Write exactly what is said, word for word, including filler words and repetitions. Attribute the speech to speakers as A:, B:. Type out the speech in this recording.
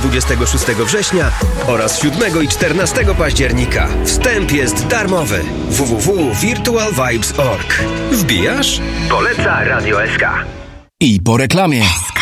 A: dwudziestego szóstego września oraz siódmego i czternastego października. Wstęp jest darmowy. w w w kropka virtual vibes kropka org. Wbijasz? Poleca Radio S K.
B: I po reklamie.